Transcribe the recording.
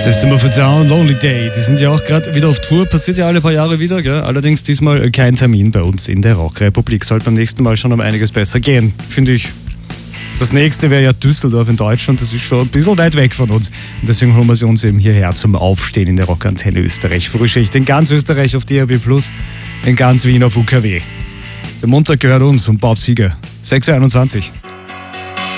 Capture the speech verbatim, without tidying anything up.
System of a Down, Lonely Day. Die sind ja auch gerade wieder auf Tour, passiert ja alle paar Jahre wieder, gell? Allerdings diesmal kein Termin bei uns in der Rockrepublik. Sollte beim nächsten Mal schon um einiges besser gehen, finde ich. Das nächste wäre ja Düsseldorf in Deutschland, das ist schon ein bisschen weit weg von uns. Und deswegen holen wir sie uns eben hierher zum Aufstehen in der Rockantenne Österreich. Frühschicht in ganz Österreich auf D A B plus, in ganz Wien auf U K W. Der Montag gehört uns und Bob Sieger, sechs Uhr einundzwanzig.